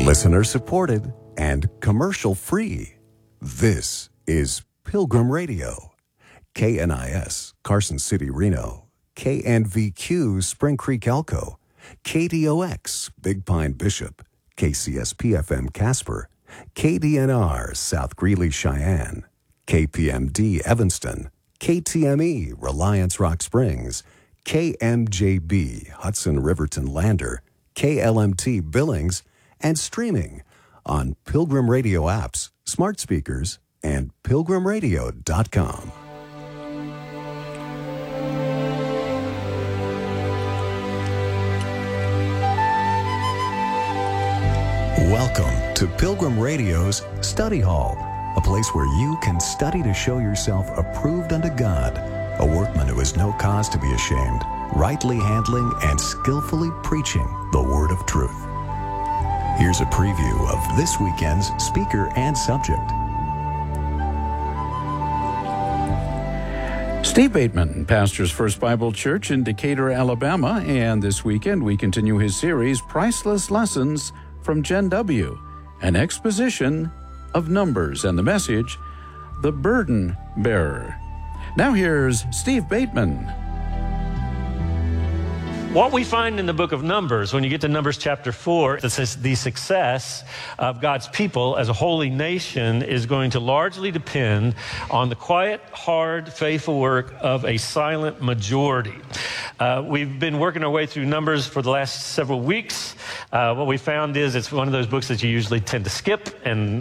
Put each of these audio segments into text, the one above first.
Listener supported and commercial free. This is Pilgrim Radio. KNIS, Carson City, Reno. KNVQ, Spring Creek, Elko. KDOX, Big Pine, Bishop. KCSP-FM, Casper. KDNR, South Greeley, Cheyenne. KPMD, Evanston. KTME, Reliance, Rock Springs. KMJB, Hudson, Riverton, Lander. KLMT, Billings. And streaming on Pilgrim Radio apps, smart speakers, and pilgrimradio.com. Welcome to Pilgrim Radio's Study Hall, a place where you can study to show yourself approved unto God, a workman who has no cause to be ashamed, rightly handling and skillfully preaching the word of truth. Here's a preview of this weekend's speaker and subject. Steve Bateman pastors First Bible Church in Decatur, Alabama, and this weekend we continue his series, Priceless Lessons from Gen W, an exposition of Numbers, and the message, The Burden Bearer. Now here's Steve Bateman. What we find in the book of Numbers, when you get to Numbers chapter 4, it says the success of God's people as a holy nation is going to largely depend on the quiet, hard, faithful work of a silent majority. We've been working our way through Numbers for the last several weeks. What we found is it's one of those books that you usually tend to skip, and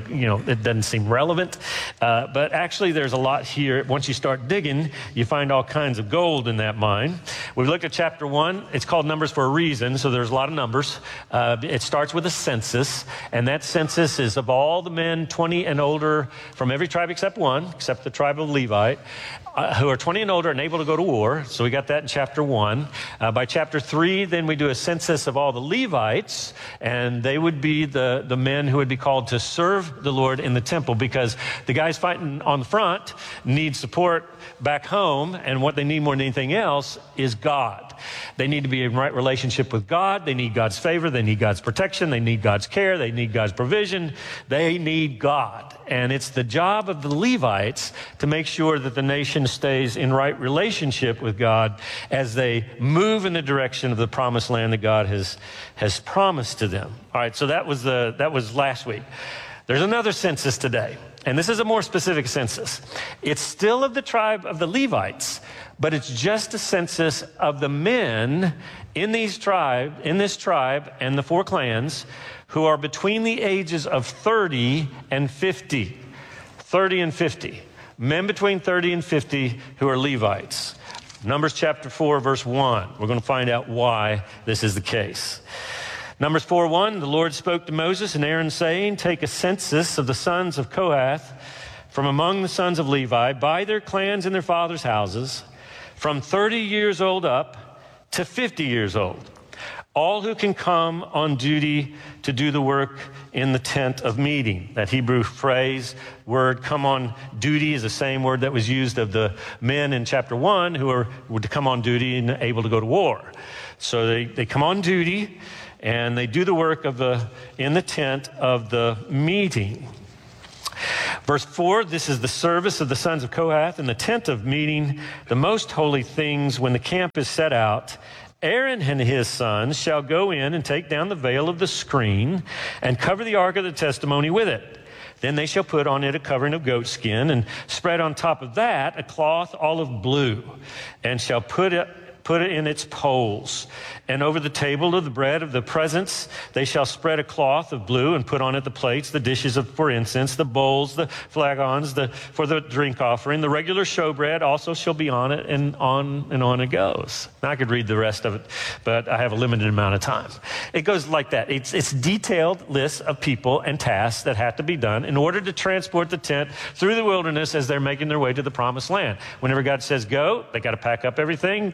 it doesn't seem relevant. But actually, there's a lot here. Once you start digging, you find all kinds of gold in that mine. We've looked at chapter 1. It's called Numbers for a reason, so there's a lot of numbers. It starts with a census, and that census is of all the men 20 and older from every tribe except one, except the tribe of Levite, who are 20 and older and able to go to war. So we got that in chapter 1. By chapter 3, then we do a census of all the Levites, and they would be the men who would be called to serve the Lord in the temple, because the guys fighting on the front need support back home, and what they need more than anything else is God. They need to be in right relationship with God. They need God's favor. They need God's protection. They need God's care. They need God's provision. They need God. And it's the job of the Levites to make sure that the nation stays in right relationship with God as they move in the direction of the promised land that God has promised to them. All right, so that was last week. There's another census today, and this is a more specific census. It's still of the tribe of the Levites, but it's just a census of the men in this tribe and the 4 clans who are between the ages of 30 and 50. 30 and 50. Men between 30 and 50 who are Levites. Numbers chapter 4, verse 1. We're going to find out why this is the case. Numbers 4:1, the Lord spoke to Moses and Aaron, saying, take a census of the sons of Kohath from among the sons of Levi by their clans and their fathers' houses, from 30 years old up to 50 years old, all who can come on duty to do the work in the tent of meeting. That Hebrew phrase, word come on duty, is the same word that was used of the men in chapter 1 who were to come on duty and able to go to war. So they come on duty, and they do the work in the tent of the meeting. Verse 4, this is the service of the sons of Kohath in the tent of meeting, the most holy things when the camp is set out. Aaron and his sons shall go in and take down the veil of the screen and cover the ark of the testimony with it. Then they shall put on it a covering of goat skin and spread on top of that a cloth olive blue, and shall put it in its poles. And over the table of the bread of the presence, they shall spread a cloth of blue and put on it the plates, the dishes for incense, the bowls, the flagons for the drink offering. The regular showbread also shall be on it, and on it goes. Now, I could read the rest of it, but I have a limited amount of time. It goes like that. It's detailed lists of people and tasks that have to be done in order to transport the tent through the wilderness as they're making their way to the promised land. Whenever God says go, they got to pack up everything, and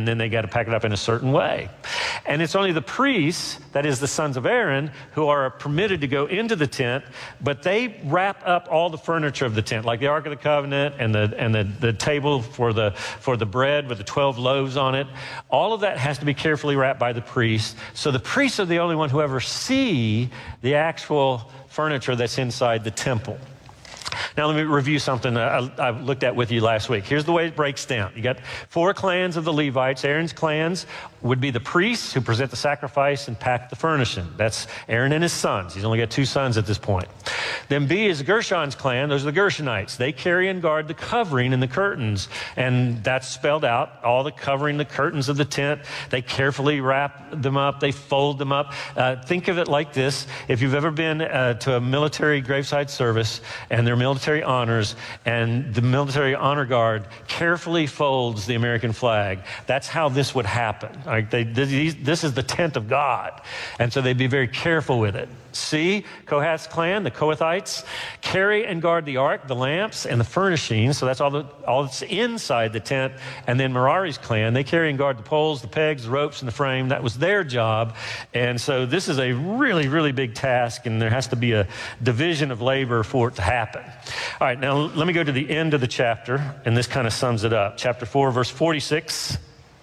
then they got to pack it up in a certain way. And it's only the priests, that is the sons of Aaron, who are permitted to go into the tent, but they wrap up all the furniture of the tent, like the Ark of the Covenant and the table for the bread with the 12 loaves on it. All of that has to be carefully wrapped by the priests. So the priests are the only one who ever see the actual furniture that's inside the temple. Now, let me review something I looked at with you last week. Here's the way it breaks down. You got 4 clans of the Levites. Aaron's clans would be the priests who present the sacrifice and pack the furnishing. That's Aaron and his sons. He's only got 2 sons at this point. Then B is Gershon's clan. Those are the Gershonites. They carry and guard the covering and the curtains. And that's spelled out, all the covering, the curtains of the tent. They carefully wrap them up. They fold them up. Think of it like this. If you've ever been to a military graveside service and their military honors, and the military honor guard carefully folds the American flag, that's how this would happen. Like this is the tent of God, and so they'd be very careful with it. See, Kohath's clan, the Kohathites, carry and guard the ark, the lamps, and the furnishings. So that's all that's inside the tent. And then Merari's clan, they carry and guard the poles, the pegs, the ropes, and the frame. That was their job. And so this is a really, really big task, and there has to be a division of labor for it to happen. All right, now let me go to the end of the chapter, and this kind of sums it up. Chapter 4, verse 46.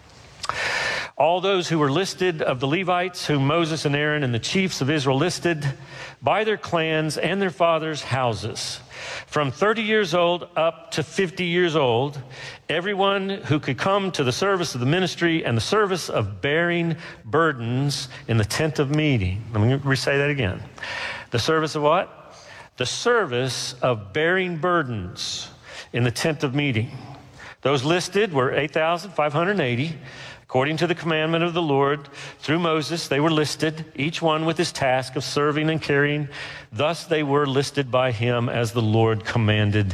All those who were listed of the Levites, whom Moses and Aaron and the chiefs of Israel listed, by their clans and their fathers' houses, from 30 years old up to 50 years old, everyone who could come to the service of the ministry and the service of bearing burdens in the tent of meeting. Let me re-say that again. The service of what? The service of bearing burdens in the tent of meeting. Those listed were 8,580. According to the commandment of the Lord, through Moses, they were listed, each one with his task of serving and carrying. Thus they were listed by him as the Lord commanded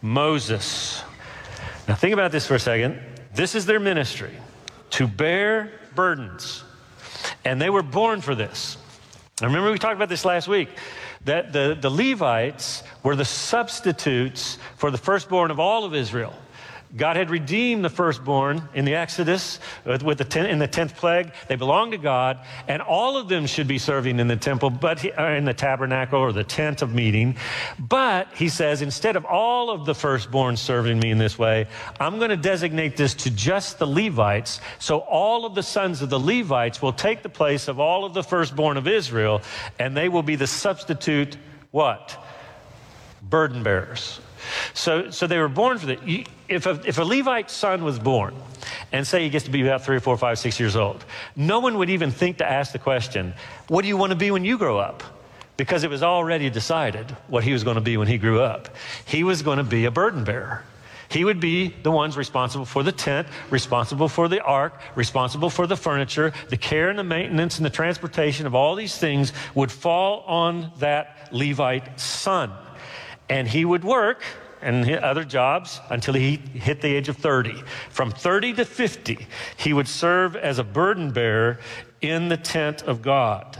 Moses. Now think about this for a second. This is their ministry, to bear burdens. And they were born for this. I remember we talked about this last week, that the Levites were the substitutes for the firstborn of all of Israel. God had redeemed the firstborn in the Exodus in the 10th plague. They belonged to God, and all of them should be serving in the temple, but in the tabernacle or the tent of meeting. But he says, instead of all of the firstborn serving me in this way, I'm going to designate this to just the Levites. So all of the sons of the Levites will take the place of all of the firstborn of Israel, and they will be the substitute, what? Burden bearers. So they were born for that. If a Levite son was born, and say he gets to be about 3 or 4, 5, 6 years old, no one would even think to ask the question, what do you want to be when you grow up? Because it was already decided what he was going to be when he grew up. He was going to be a burden bearer. He would be the ones responsible for the tent, responsible for the ark, responsible for the furniture. The care and the maintenance and the transportation of all these things would fall on that Levite son. And he would work and other jobs until he hit the age of 30. From 30 to 50, he would serve as a burden bearer in the tent of God.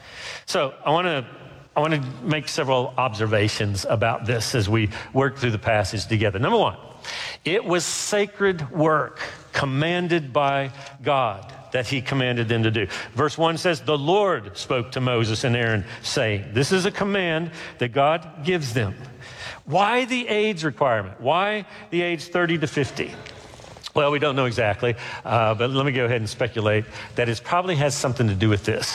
So I want to make several observations about this as we work through the passage together. Number one, it was sacred work commanded by God that he commanded them to do. Verse 1 says, the Lord spoke to Moses and Aaron, saying, this is a command that God gives them. Why the age requirement? Why the age 30 to 50? Well, we don't know exactly, but let me go ahead and speculate that it probably has something to do with this.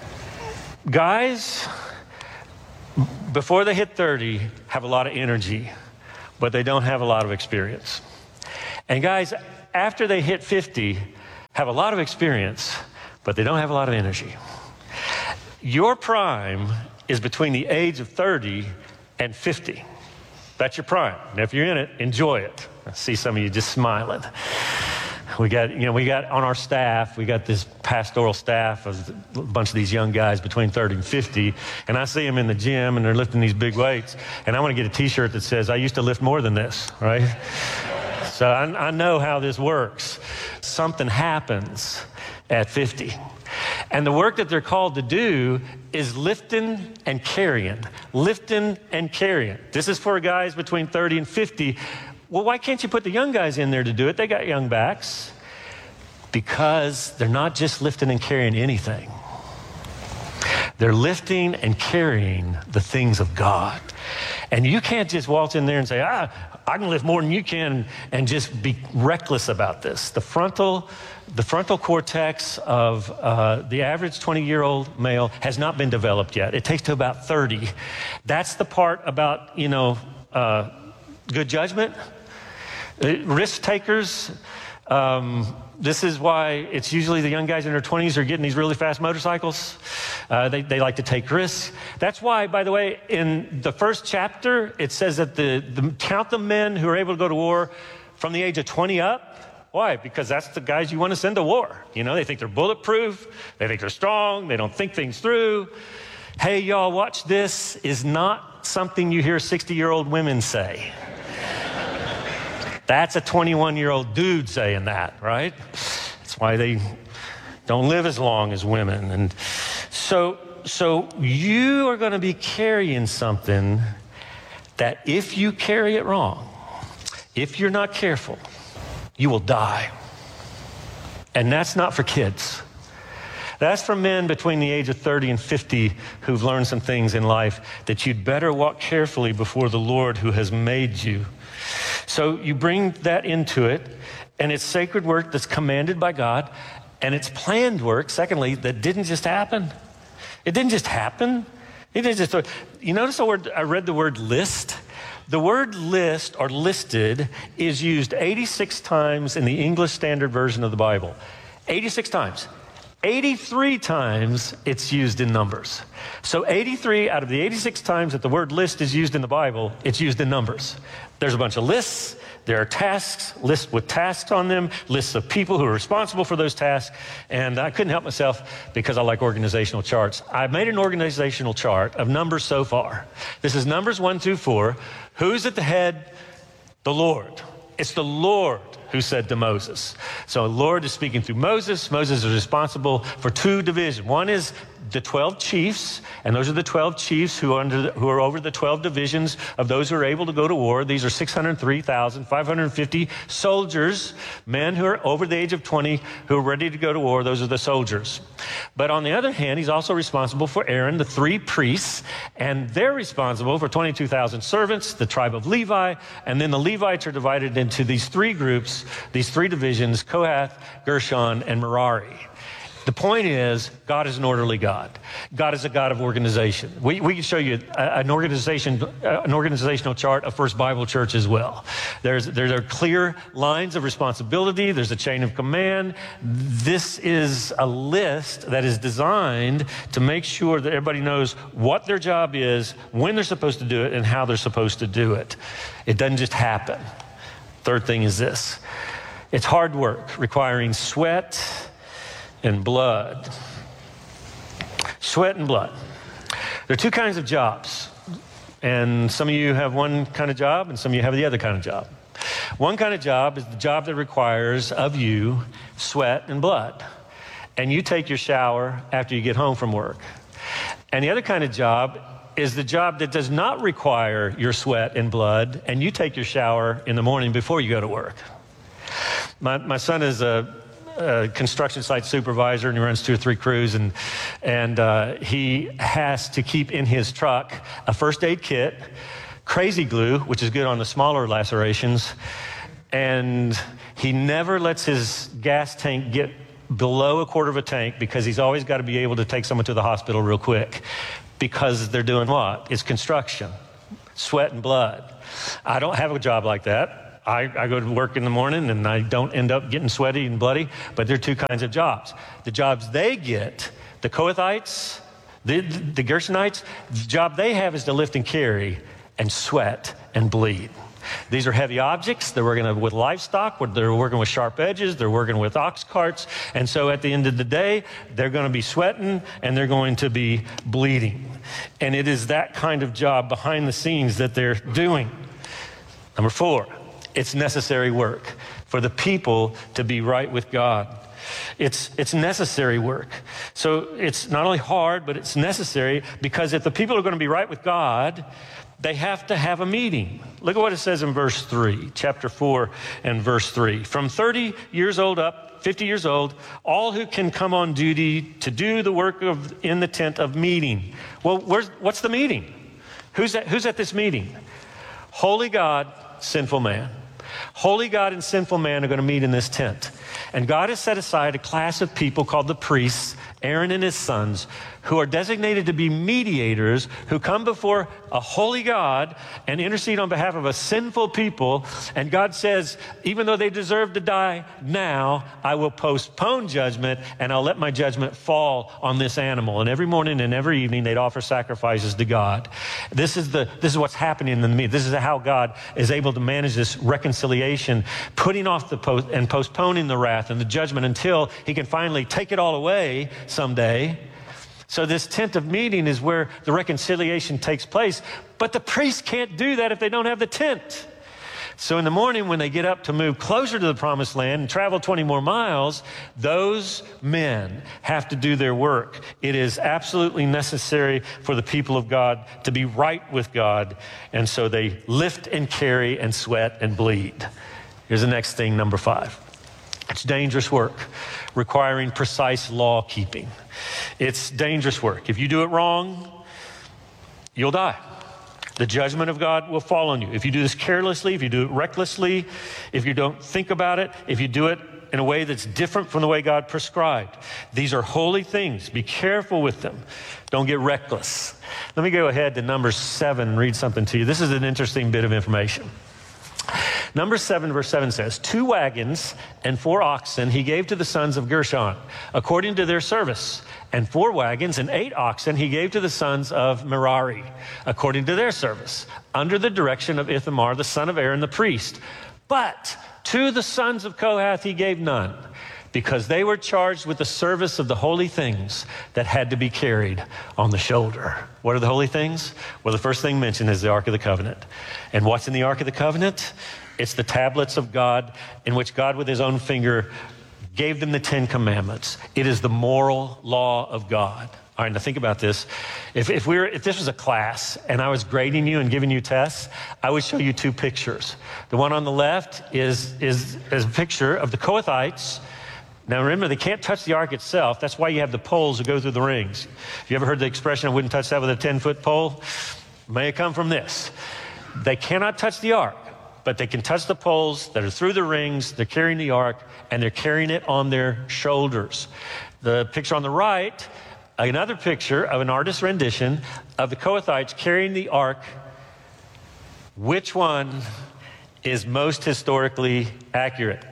Guys, before they hit 30, have a lot of energy, but they don't have a lot of experience. And guys, after they hit 50, have a lot of experience, but they don't have a lot of energy. Your prime is between the age of 30 and 50. That's your prime. And if you're in it, enjoy it. I see some of you just smiling. We got on our staff, we got this pastoral staff of a bunch of these young guys between 30 and 50, and I see them in the gym and they're lifting these big weights, and I want to get a t-shirt that says, I used to lift more than this, right? So I know how this works. Something happens at 50. And the work that they're called to do is lifting and carrying. Lifting and carrying. This is for guys between 30 and 50. Well, why can't you put the young guys in there to do it? They got young backs. Because they're not just lifting and carrying anything. They're lifting and carrying the things of God. And you can't just waltz in there and say, I can lift more than you can, and just be reckless about this. The frontal cortex of the average 20-year-old male has not been developed yet. It takes to about 30. That's the part about, good judgment, risk takers. This is why it's usually the young guys in their 20s are getting these really fast motorcycles. They like to take risks. That's why, by the way, in the first chapter, it says that count the men who are able to go to war from the age of 20 up. Why? Because that's the guys you want to send to war. They think they're bulletproof. They think they're strong. They don't think things through. Hey, y'all, watch this is not something you hear 60-year-old women say. That's a 21-year-old dude saying that, right? That's why they don't live as long as women. And so you are going to be carrying something that if you carry it wrong, if you're not careful, you will die. And that's not for kids. That's for men between the age of 30 and 50 who've learned some things in life that you'd better walk carefully before the Lord who has made you. So you bring that into it, and it's sacred work that's commanded by God, and it's planned work, secondly, that didn't just happen. It didn't just happen. It didn't just. You notice the word, I read the word list. The word list or listed is used 86 times in the English Standard Version of the Bible. 86 times. 83 times it's used in Numbers. So 83 out of the 86 times that the word list is used in the Bible, it's used in Numbers. There's a bunch of lists. There are tasks, lists with tasks on them, lists of people who are responsible for those tasks. And I couldn't help myself because I like organizational charts. I made an organizational chart of numbers so far. This is Numbers 1 through 4. Who's at the head? The Lord. It's the Lord who said to Moses. So the Lord is speaking through Moses. Moses is responsible for two divisions. One is the 12 chiefs, and those are the 12 chiefs who are over the 12 divisions of those who are able to go to war. These are 603,550 soldiers, men who are over the age of 20 who are ready to go to war. Those are the soldiers. But on the other hand, he's also responsible for Aaron, the 3 priests, and they're responsible for 22,000 servants, the tribe of Levi, and then the Levites are divided into these 3 groups, these 3 divisions, Kohath, Gershon, and Merari. The point is, God is an orderly God. God is a God of organization. We can show you an organizational chart of First Bible Church as well. There are clear lines of responsibility. There's a chain of command. This is a list that is designed to make sure that everybody knows what their job is, when they're supposed to do it, and how they're supposed to do it. It doesn't just happen. Third thing is this. It's hard work requiring sweat and blood. Sweat and blood. There are 2 kinds of jobs. And some of you have one kind of job, and some of you have the other kind of job. One kind of job is the job that requires of you sweat and blood. And you take your shower after you get home from work. And the other kind of job is the job that does not require your sweat and blood, and you take your shower in the morning before you go to work. My son is a construction site supervisor, and he runs 2 or 3 crews, and he has to keep in his truck a first aid kit, crazy glue, which is good on the smaller lacerations, and he never lets his gas tank get below 1/4 of a tank because he's always got to be able to take someone to the hospital real quick because they're doing what? It's construction, sweat and blood. I don't have a job like that. I go to work in the morning and I don't end up getting sweaty and bloody, but there are 2 kinds of jobs. The jobs they get, the Kohathites, the Gershonites, the job they have is to lift and carry and sweat and bleed. These are heavy objects. They're working with livestock. They're working with sharp edges. They're working with ox carts. And so at the end of the day, they're going to be sweating and they're going to be bleeding. And it is that kind of job behind the scenes that they're doing. Number 4. It's necessary work for the people to be right with God. It's necessary work. So it's not only hard, but it's necessary, because if the people are going to be right with God, they have to have a meeting. Look at what it says in verse 3, chapter 4 and verse 3. From 30 years old up, 50 years old, all who can come on duty to do the work in the tent of meeting. Well, what's the meeting? Who's at this meeting? Holy God, sinful man. Holy God and sinful man are going to meet in this tent. And God has set aside a class of people called the priests, Aaron and his sons, who are designated to be mediators, who come before a holy God and intercede on behalf of a sinful people. And God says, even though they deserve to die now, I will postpone judgment, and I'll let my judgment fall on this animal. And every morning and every evening, they'd offer sacrifices to God. This is what's happening in the meeting. This is how God is able to manage this reconciliation, putting off and postponing the wrath and the judgment until he can finally take it all away someday. So this tent of meeting is where the reconciliation takes place. But the priests can't do that if they don't have the tent. So in the morning, when they get up to move closer to the promised land and travel 20 more miles, those men have to do their work. It is absolutely necessary for the people of God to be right with God. And so they lift and carry and sweat and bleed. Here's the next thing, number 5. It's dangerous work, requiring precise law keeping. It's dangerous work. If you do it wrong, you'll die. The judgment of God will fall on you. If you do this carelessly, if you do it recklessly, if you don't think about it, if you do it in a way that's different from the way God prescribed. These are holy things. Be careful with them. Don't get reckless. Let me go ahead to Numbers 7 and read something to you. This is an interesting bit of information. Numbers 7, verse 7 says, 2 wagons and 4 oxen he gave to the sons of Gershon, according to their service. And 4 wagons and 8 oxen he gave to the sons of Merari, according to their service, under the direction of Ithamar, the son of Aaron, the priest. But to the sons of Kohath he gave none, because they were charged with the service of the holy things that had to be carried on the shoulder. What are the holy things? Well, the first thing mentioned is the Ark of the Covenant. And what's in the Ark of the Covenant? It's the tablets of God, in which God with his own finger gave them the 10 commandments. It is the moral law of God. All right, now think about this. If this was a class and I was grading you and giving you tests, I would show you 2 pictures. The one on the left is a picture of the Kohathites. Now remember, they can't touch the ark itself. That's why you have the poles that go through the rings. Have you ever heard the expression, I wouldn't touch that with a 10-foot pole? May have come from this. They cannot touch the ark, but they can touch the poles that are through the rings. They're carrying the ark, and they're carrying it on their shoulders. The picture on the right, another picture of an artist's rendition of the Kohathites carrying the ark. Which one is most historically accurate?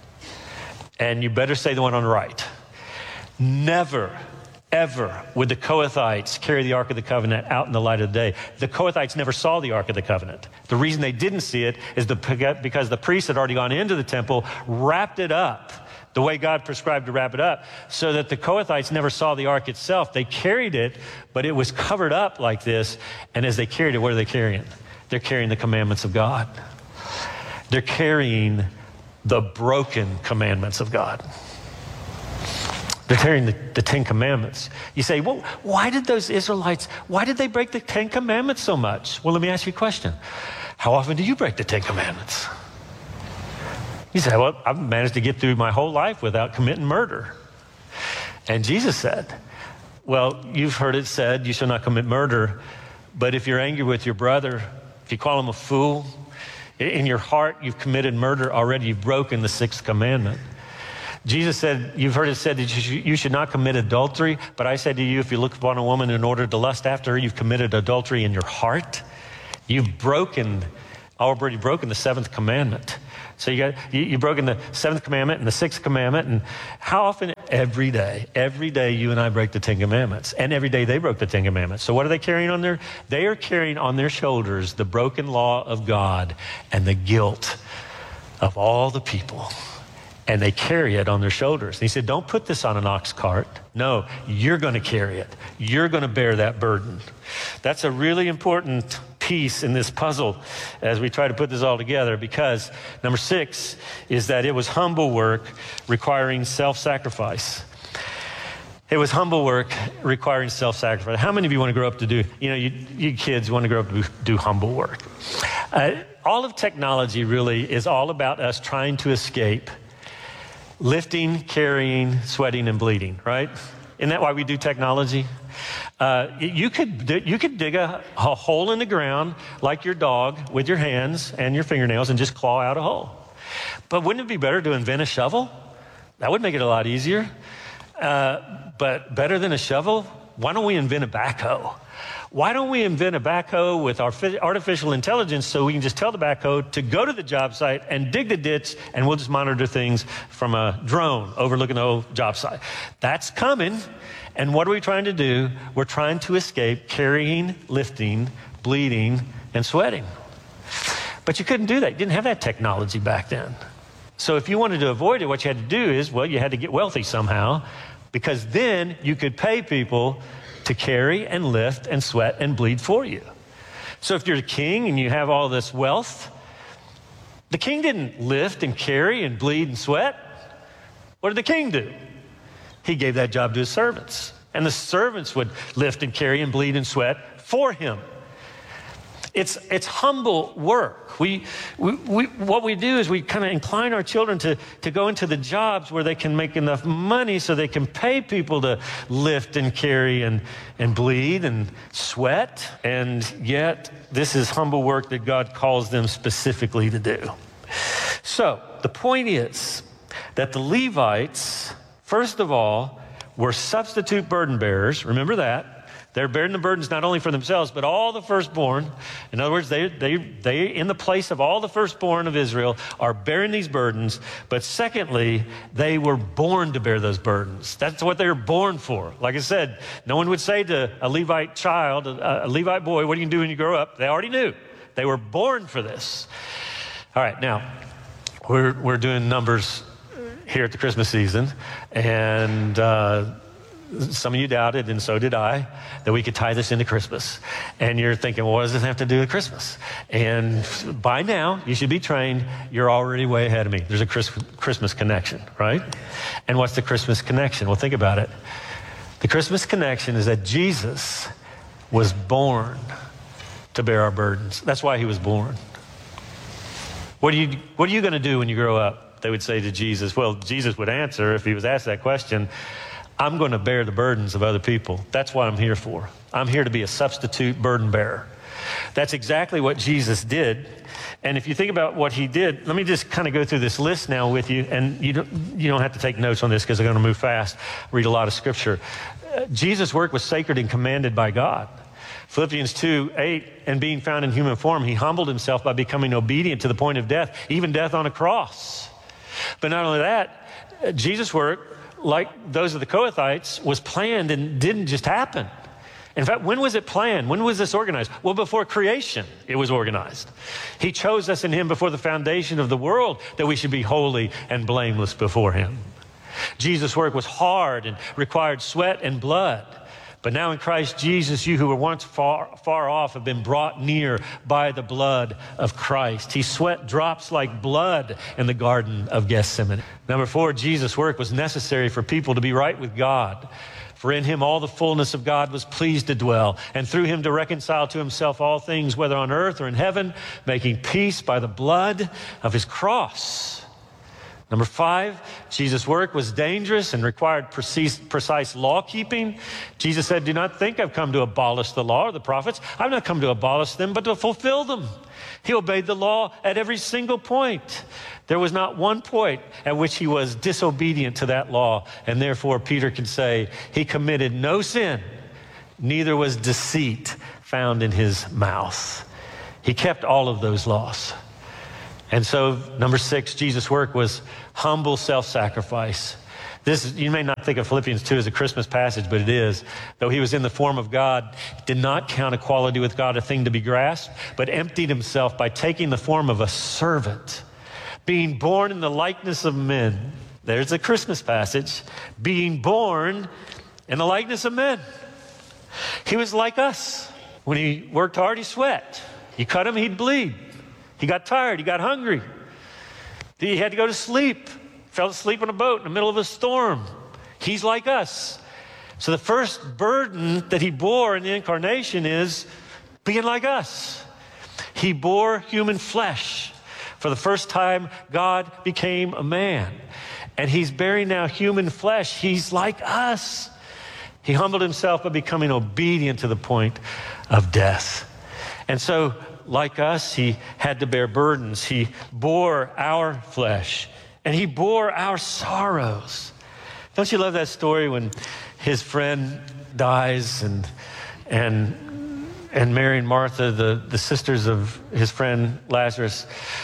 And you better say the one on the right. Never, ever would the Kohathites carry the Ark of the Covenant out in the light of the day. The Kohathites never saw the Ark of the Covenant. The reason they didn't see it is because the priests had already gone into the temple, wrapped it up the way God prescribed to wrap it up, so that the Kohathites never saw the ark itself. They carried it, but it was covered up like this. And as they carried it, what are they carrying? They're carrying the commandments of God. They're carrying the broken commandments of God. They're carrying the 10 commandments. You say, well, why did they break the 10 commandments so much? Well, let me ask you a question. How often do you break the 10 commandments? You say, well, I've managed to get through my whole life without committing murder. And Jesus said, well, you've heard it said, you shall not commit murder. But if you're angry with your brother, if you call him a fool, in your heart, you've committed murder already. You've broken the 6th commandment. Jesus said, you've heard it said that you should not commit adultery. But I said to you, if you look upon a woman in order to lust after her, you've committed adultery in your heart. You've already broken the 7th commandment. So you've broken the 7th commandment and the 6th commandment. And how often? Every day you and I break the 10 commandments. And every day they broke the 10 commandments. So what are they carrying on they are carrying on their shoulders the broken law of God and the guilt of all the people. And they carry it on their shoulders. And he said, don't put this on an ox cart. No, you're going to carry it. You're going to bear that burden. That's a really important piece piece in this puzzle as we try to put this all together, because number 6 is that it was humble work requiring self-sacrifice. It was humble work requiring self-sacrifice. How many of you want to grow up to do, you kids want to grow up to do humble work? All of technology really is all about us trying to escape lifting, carrying, sweating, and bleeding, right? Isn't that why we do technology? You could dig a hole in the ground like your dog with your hands and your fingernails and just claw out a hole. But wouldn't it be better to invent a shovel? That would make it a lot easier. But better than a shovel, why don't we invent a backhoe? Why don't we invent a backhoe with our artificial intelligence so we can just tell the backhoe to go to the job site and dig the ditch, and we'll just monitor things from a drone overlooking the whole job site. That's coming. And what are we trying to do? We're trying to escape carrying, lifting, bleeding, and sweating. But you couldn't do that. You didn't have that technology back then. So if you wanted to avoid it, what you had to do is, well, you had to get wealthy somehow, because then you could pay people to carry and lift and sweat and bleed for you. So if you're the king and you have all this wealth, the king didn't lift and carry and bleed and sweat. What did the king do? He gave that job to his servants. And the servants would lift and carry and bleed and sweat for him. It's humble work. What we do is we kind of incline our children to go into the jobs where they can make enough money so they can pay people to lift and carry and bleed and sweat. And yet, this is humble work that God calls them specifically to do. So, the point is that the Levites, first of all, were substitute burden bearers. Remember that. They're bearing the burdens not only for themselves, but all the firstborn. In other words, they in the place of all the firstborn of Israel are bearing these burdens. But secondly, they were born to bear those burdens. That's what they were born for. Like I said, no one would say to a Levite child, a Levite boy, what are you going to do when you grow up? They already knew. They were born for this. All right, now, we're doing numbers here at the Christmas season. And some of you doubted, and so did I, that we could tie this into Christmas. And you're thinking, well, what does this have to do with Christmas? And by now, you should be trained. You're already way ahead of me. There's a Christmas connection, right? And what's the Christmas connection? Well, think about it. The Christmas connection is that Jesus was born to bear our burdens. That's why he was born. What are you going to do when you grow up? They would say to Jesus. Well, Jesus would answer if he was asked that question, I'm going to bear the burdens of other people. That's what I'm here for. I'm here to be a substitute burden bearer. That's exactly what Jesus did. And if you think about what he did, let me just kind of go through this list now with you. And you don't have to take notes on this because I'm going to move fast, read a lot of scripture. Jesus' work was sacred and commanded by God. Philippians 2:8, and being found in human form, he humbled himself by becoming obedient to the point of death, even death on a cross. But not only that, Jesus' work, like those of the Kohathites, was planned and didn't just happen. In fact, when was it planned? When was this organized? Well, before creation, it was organized. He chose us in him before the foundation of the world that we should be holy and blameless before him. Jesus' work was hard and required sweat and blood. But now in Christ Jesus, you who were once far off have been brought near by the blood of Christ. He sweat drops like blood in the Garden of Gethsemane. Number 4, Jesus' work was necessary for people to be right with God. For in him all the fullness of God was pleased to dwell, and through him to reconcile to himself all things, whether on earth or in heaven, making peace by the blood of his cross. Number 5, Jesus' work was dangerous and required precise law keeping. Jesus said, do not think I've come to abolish the law or the prophets. I've not come to abolish them, but to fulfill them. He obeyed the law at every single point. There was not one point at which he was disobedient to that law. And therefore, Peter can say he committed no sin, neither was deceit found in his mouth. He kept all of those laws. And so, number 6, Jesus' work was humble self-sacrifice. You may not think of Philippians 2 as a Christmas passage, but it is. Though he was in the form of God, did not count equality with God a thing to be grasped, but emptied himself by taking the form of a servant, being born in the likeness of men. There's a Christmas passage. Being born in the likeness of men. He was like us. When he worked hard, he sweat. You cut him, he'd bleed. He got tired. He got hungry. He had to go to sleep. Fell asleep on a boat in the middle of a storm. He's like us. So the first burden that he bore in the incarnation is being like us. He bore human flesh. For the first time, God became a man. And he's bearing now human flesh. He's like us. He humbled himself by becoming obedient to the point of death. And so, like us, he had to bear burdens. He bore our flesh. And he bore our sorrows. Don't you love that story when his friend dies and Mary and Martha, the sisters of his friend Lazarus,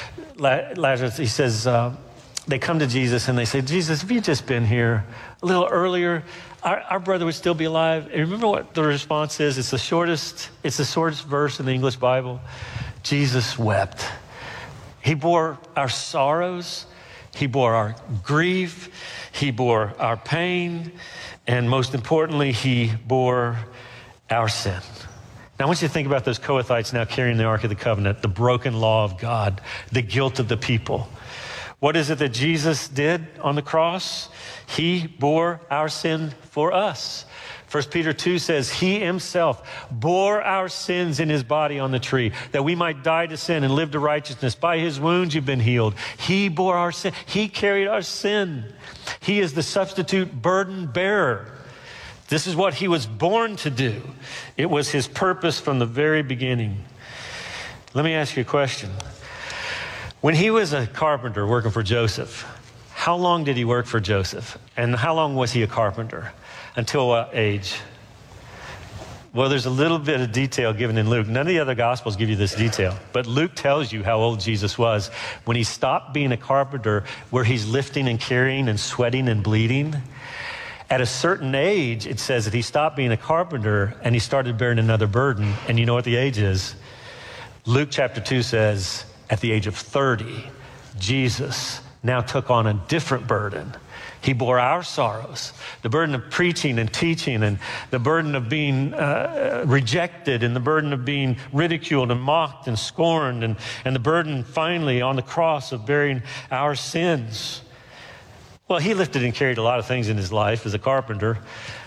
he says, they come to Jesus and they say, Jesus, if you'd just been here a little earlier, our brother would still be alive. And remember what the response is? It's the shortest verse in the English Bible. Jesus wept. He bore our sorrows. He bore our grief. He bore our pain. And most importantly, he bore our sin. Now, I want you to think about those Kohathites now carrying the Ark of the Covenant, the broken law of God, the guilt of the people. What is it that Jesus did on the cross? He bore our sin for us. 1 Peter 2 says, he himself bore our sins in his body on the tree, that we might die to sin and live to righteousness. By his wounds you've been healed. He bore our sin. He carried our sin. He is the substitute burden bearer. This is what he was born to do. It was his purpose from the very beginning. Let me ask you a question. When he was a carpenter working for Joseph, how long did he work for Joseph? And how long was he a carpenter? Until what age? Well, there's a little bit of detail given in Luke. None of the other Gospels give you this detail. But Luke tells you how old Jesus was when he stopped being a carpenter, where he's lifting and carrying and sweating and bleeding. At a certain age, it says that he stopped being a carpenter and he started bearing another burden. And you know what the age is? Luke chapter 2 says, at the age of 30, Jesus now took on a different burden. He bore our sorrows, the burden of preaching and teaching, and the burden of being rejected, and the burden of being ridiculed and mocked and scorned, and the burden finally on the cross of bearing our sins. Well, he lifted and carried a lot of things in his life as a carpenter.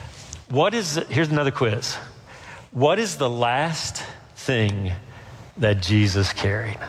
Here's another quiz. What is the last thing that Jesus carried?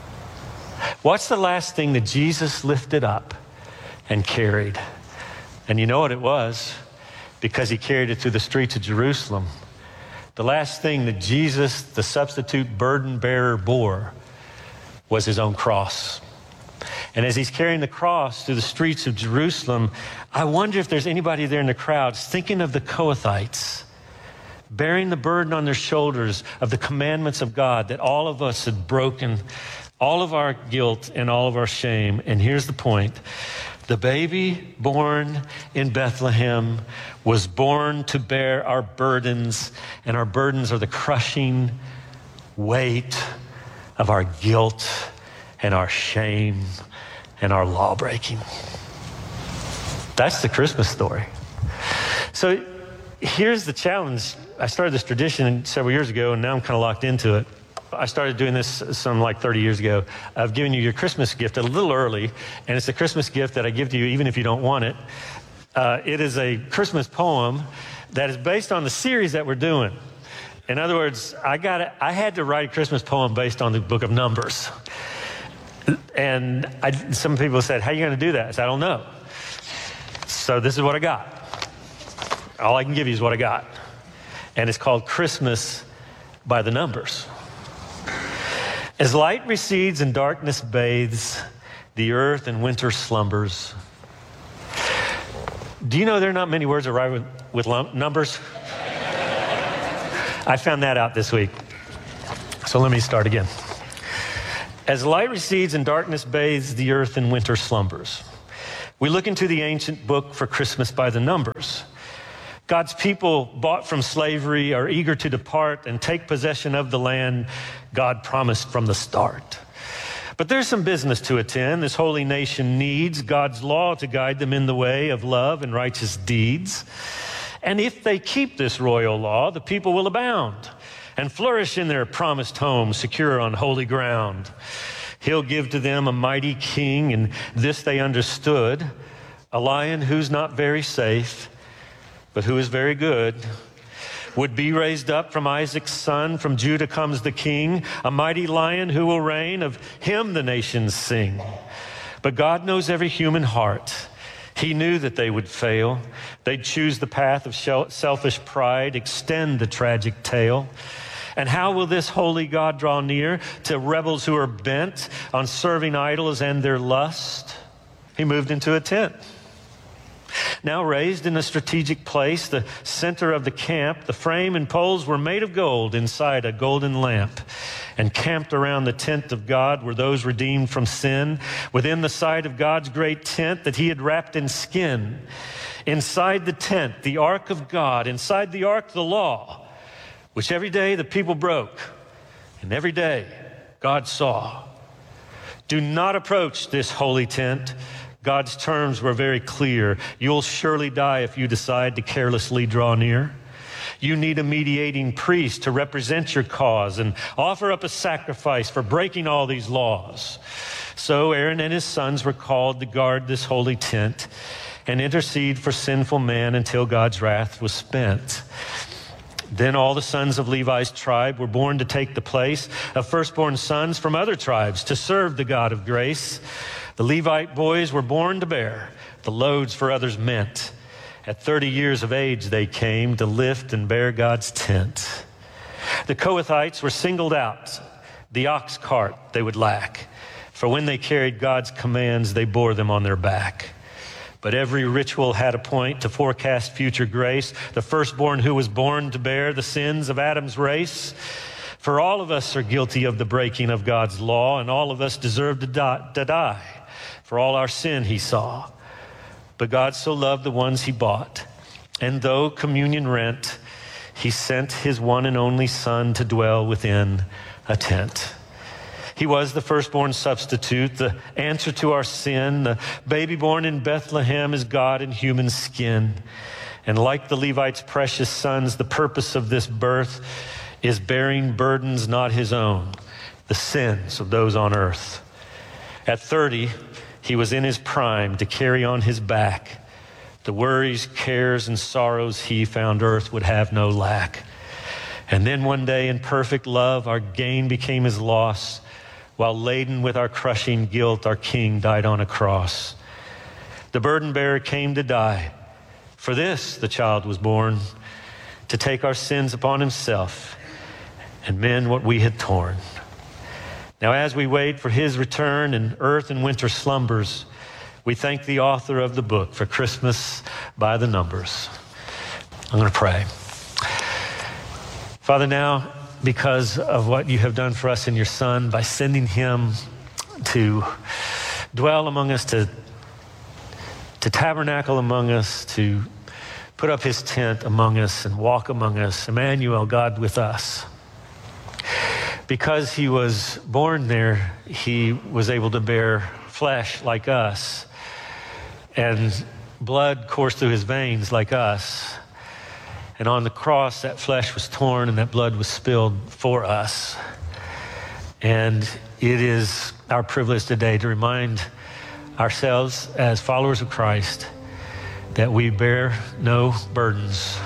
What's the last thing that Jesus lifted up and carried? And you know what it was, because he carried it through the streets of Jerusalem. The last thing that Jesus, the substitute burden bearer, bore was his own cross. And as he's carrying the cross through the streets of Jerusalem, I wonder if there's anybody there in the crowds thinking of the Kohathites, bearing the burden on their shoulders of the commandments of God that all of us had broken, all of our guilt and all of our shame. And here's the point. The baby born in Bethlehem was born to bear our burdens, and our burdens are the crushing weight of our guilt and our shame and our law breaking. That's the Christmas story. So here's the challenge. I started this tradition several years ago, and now I'm kind of locked into it. I started doing this some like 30 years ago of giving you your Christmas gift a little early, and it's a Christmas gift that I give to you even if you don't want it. It is a Christmas poem that is based on the series that we're doing. In other words, I had to write a Christmas poem based on the book of Numbers. And some people said, how are you going to do that? I said, I don't know. So this is what I got. All I can give you is what I got. And it's called Christmas by the Numbers. As light recedes and darkness bathes the earth in winter slumbers. Do you know there are not many words that rhyme with numbers? I found that out this week. So let me start again. As light recedes and darkness bathes the earth in winter slumbers, we look into the ancient book for Christmas by the Numbers. God's people, bought from slavery, are eager to depart and take possession of the land God promised from the start. But there's some business to attend. This holy nation needs God's law to guide them in the way of love and righteous deeds. And if they keep this royal law, the people will abound and flourish in their promised home, secure on holy ground. He'll give to them a mighty king, and this they understood, a lion who's not very safe, but who is very good, would be raised up from Isaac's son. From Judah comes the king, a mighty lion who will reign. Of him the nations sing. But God knows every human heart. He knew that they would fail. They'd choose the path of selfish pride, extend the tragic tale. And how will this holy God draw near to rebels who are bent on serving idols and their lust? He moved into a tent. Now raised in a strategic place, the center of the camp, the frame and poles were made of gold inside a golden lamp. And camped around the tent of God were those redeemed from sin, within the sight of God's great tent that he had wrapped in skin. Inside the tent, the ark of God, inside the ark, the law, which every day the people broke, and every day God saw. Do not approach this holy tent. God's terms were very clear. You'll surely die if you decide to carelessly draw near. You need a mediating priest to represent your cause and offer up a sacrifice for breaking all these laws. So Aaron and his sons were called to guard this holy tent and intercede for sinful man until God's wrath was spent. Then all the sons of Levi's tribe were born to take the place of firstborn sons from other tribes to serve the God of grace. The Levite boys were born to bear the loads for others meant. At 30 years of age they came to lift and bear God's tent. The Kohathites were singled out. The ox cart they would lack, for when they carried God's commands, they bore them on their back. But every ritual had a point to forecast future grace, the firstborn who was born to bear the sins of Adam's race. For all of us are guilty of the breaking of God's law, and all of us deserve to die. For all our sin he saw. But God so loved the ones he bought, and though communion rent, he sent his one and only Son to dwell within a tent. He was the firstborn substitute, the answer to our sin. The baby born in Bethlehem is God in human skin. And like the Levites' precious sons, the purpose of this birth is bearing burdens not his own, the sins of those on earth. At 30, he was in his prime to carry on his back the worries, cares, and sorrows he found earth would have no lack. And then one day in perfect love, our gain became his loss. While laden with our crushing guilt, our King died on a cross. The burden bearer came to die. For this the child was born, to take our sins upon himself and mend what we had torn. Now as we wait for his return and earth and winter slumbers, we thank the author of the book for Christmas by the numbers. I'm going to pray. Father, now, because of what you have done for us in your Son, by sending him to dwell among us, to tabernacle among us, to put up his tent among us and walk among us, Emmanuel, God with us. Because he was born there, he was able to bear flesh like us, and blood coursed through his veins like us. And on the cross, that flesh was torn and that blood was spilled for us. And it is our privilege today to remind ourselves as followers of Christ that we bear no burdens,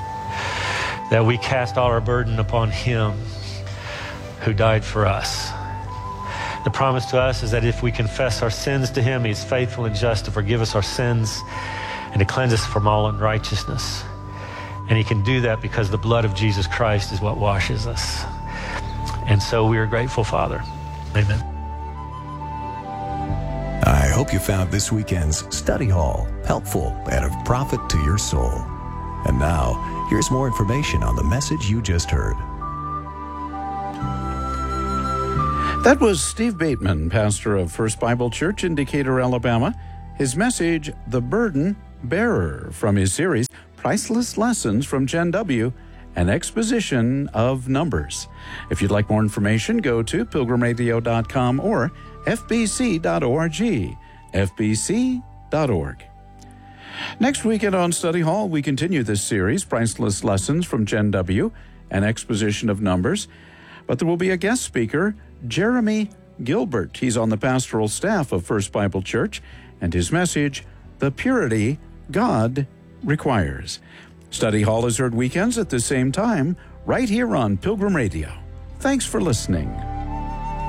that we cast all our burden upon him who died for us. The promise to us is that if we confess our sins to him, he's faithful and just to forgive us our sins and to cleanse us from all unrighteousness. And he can do that because the blood of Jesus Christ is what washes us. And so we are grateful, Father. Amen. I hope you found this weekend's study hall helpful and of profit to your soul. And now, here's more information on the message you just heard. That was Steve Bateman, pastor of First Bible Church in Decatur, Alabama. His message, The Burden Bearer, from his series, Priceless Lessons from Gen W, an exposition of numbers. If you'd like more information, go to pilgrimradio.com or fbc.org, fbc.org. Next weekend on Study Hall, we continue this series, Priceless Lessons from Gen W, an exposition of Numbers. But there will be a guest speaker, Jeremy Gilbert. He's on the pastoral staff of First Bible Church, and his message, The Purity God Requires. Study Hall is heard weekends at the same time, right here on Pilgrim Radio. Thanks for listening.